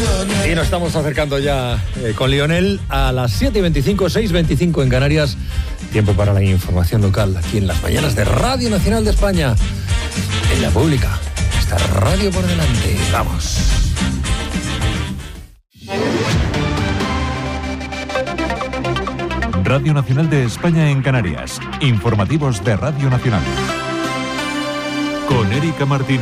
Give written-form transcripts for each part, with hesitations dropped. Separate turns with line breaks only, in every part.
Y nos estamos acercando ya con Lionel a las 7:25, 6:25 en Canarias. Tiempo para la información local aquí en las mañanas de Radio Nacional de España. En la pública. Esta radio por delante. Vamos.
Radio Nacional de España en Canarias. Informativos de Radio Nacional. Con Erika Martínez.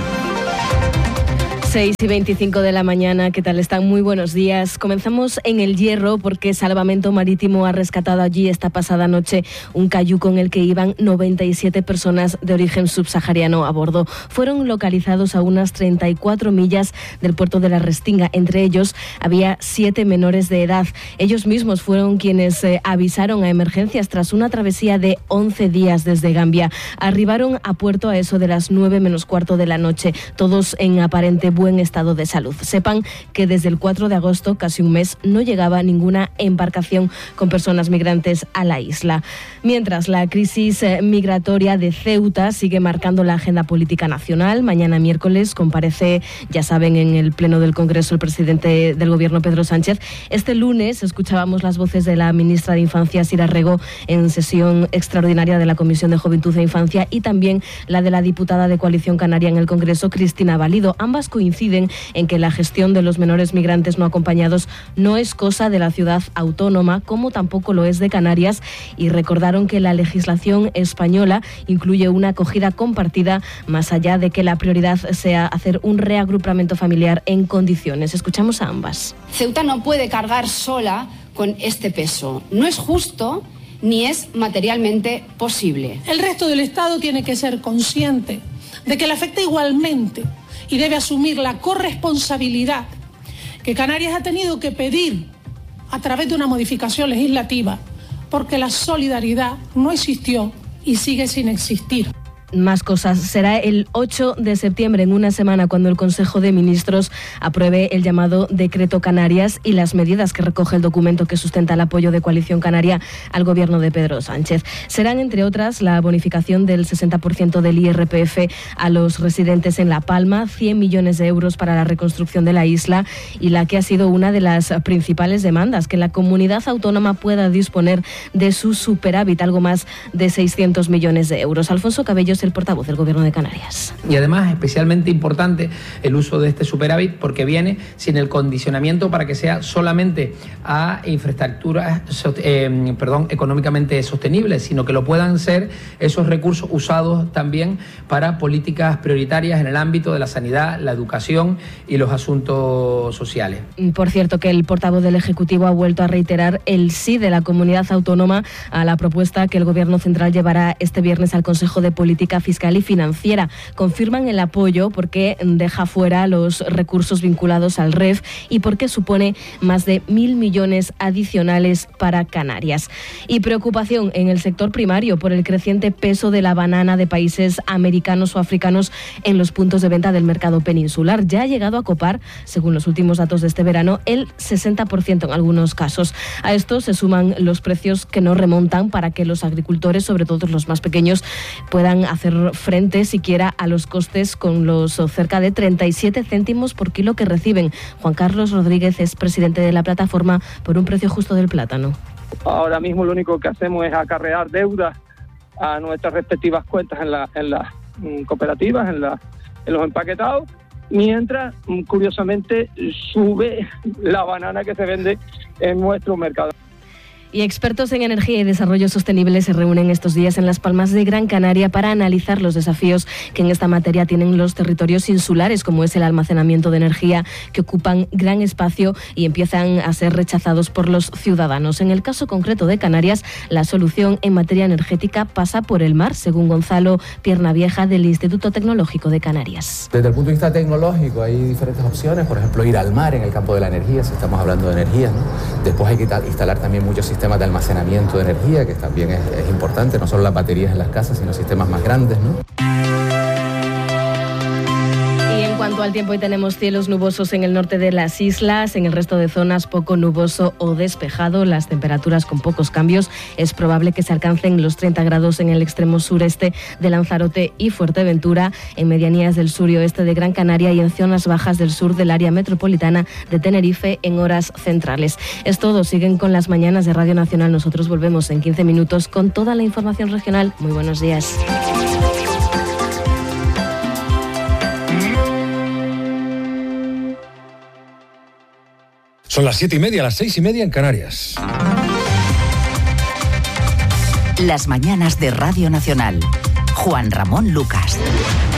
6:25 de la mañana, ¿qué tal están? Muy buenos días. Comenzamos en El Hierro porque Salvamento Marítimo ha rescatado allí esta pasada noche un cayuco en el que iban 97 personas de origen subsahariano a bordo. Fueron localizados a unas 34 millas del puerto de la Restinga. Entre ellos había 7 menores de edad. Ellos mismos fueron quienes avisaron a emergencias tras una travesía de 11 días desde Gambia. Arribaron a puerto a eso de las 9 menos cuarto de la noche, todos en aparente buen estado de salud. Sepan que desde el 4 de agosto, casi un mes, no llegaba ninguna embarcación con personas migrantes a la isla. Mientras, la crisis migratoria de Ceuta sigue marcando la agenda política nacional. Mañana miércoles comparece, ya saben, en el Pleno del Congreso el presidente del Gobierno, Pedro Sánchez. Este lunes escuchábamos las voces de la ministra de Infancia, Sira Rego, en sesión extraordinaria de la Comisión de Juventud e Infancia, y también la de la diputada de Coalición Canaria en el Congreso, Cristina Valido. Ambas coinciden en que la gestión de los menores migrantes no acompañados no es cosa de la ciudad autónoma, como tampoco lo es de Canarias, y recordaron que la legislación española incluye una acogida compartida, más allá de que la prioridad sea hacer un reagrupamiento familiar en condiciones. Escuchamos a ambas.
Ceuta no puede cargar sola con este peso. No es justo ni es materialmente posible.
El resto del Estado tiene que ser consciente de que le afecta igualmente y debe asumir la corresponsabilidad que Canarias ha tenido que pedir a través de una modificación legislativa, porque la solidaridad no existió y sigue sin existir.
Más cosas. Será el 8 de septiembre, en una semana, cuando el Consejo de Ministros apruebe el llamado Decreto Canarias y las medidas que recoge el documento que sustenta el apoyo de Coalición Canaria al gobierno de Pedro Sánchez. Serán, entre otras, la bonificación del 60% del IRPF a los residentes en La Palma, 100 millones de euros para la reconstrucción de la isla, y la que ha sido una de las principales demandas, que la comunidad autónoma pueda disponer de su superávit, algo más de 600 millones de euros. Alfonso Cabello, el portavoz del Gobierno de Canarias.
Y además, especialmente importante el uso de este superávit, porque viene sin el condicionamiento para que sea solamente a infraestructuras económicamente sostenibles, sino que lo puedan ser esos recursos usados también para políticas prioritarias en el ámbito de la sanidad, la educación y los asuntos sociales.
Por cierto, que el portavoz del Ejecutivo ha vuelto a reiterar el sí de la comunidad autónoma a la propuesta que el Gobierno central llevará este viernes al Consejo de Política Fiscal y Financiera. Confirman el apoyo porque deja fuera los recursos vinculados al REF y porque supone más de 1.000 millones adicionales para Canarias. Y preocupación en el sector primario por el creciente peso de la banana de países americanos o africanos en los puntos de venta del mercado peninsular. Ya ha llegado a copar, según los últimos datos de este verano, el 60% en algunos casos. A esto se suman los precios que no remontan para que los agricultores, sobre todo los más pequeños, puedan hacer frente siquiera a los costes con los cerca de 37 céntimos por kilo que reciben. Juan Carlos Rodríguez es presidente de la plataforma por un precio justo del plátano.
Ahora mismo lo único que hacemos es acarrear deudas a nuestras respectivas cuentas en las cooperativas, en los empaquetados, mientras, curiosamente, sube la banana que se vende en nuestro mercado.
Y expertos en energía y desarrollo sostenible se reúnen estos días en Las Palmas de Gran Canaria para analizar los desafíos que en esta materia tienen los territorios insulares, como es el almacenamiento de energía, que ocupan gran espacio y empiezan a ser rechazados por los ciudadanos. En el caso concreto de Canarias, la solución en materia energética pasa por el mar, según Gonzalo Piernavieja, del Instituto Tecnológico de Canarias.
Desde el punto de vista tecnológico hay diferentes opciones, por ejemplo, ir al mar en el campo de la energía, si estamos hablando de energía, ¿no? Después hay que instalar también muchos sistemas de almacenamiento de energía, que también es importante, no solo las baterías en las casas, sino sistemas más grandes, ¿no?
cuanto al tiempo, hoy tenemos cielos nubosos en el norte de las islas, en el resto de zonas poco nuboso o despejado, las temperaturas con pocos cambios. Es probable que se alcancen los 30 grados en el extremo sureste de Lanzarote y Fuerteventura, en medianías del sur y oeste de Gran Canaria y en zonas bajas del sur del área metropolitana de Tenerife en horas centrales. Es todo, siguen con las mañanas de Radio Nacional. Nosotros volvemos en 15 minutos con toda la información regional. Muy buenos días.
Son las 7:30, las 6:30 en Canarias.
Las mañanas de Radio Nacional. Juan Ramón Lucas.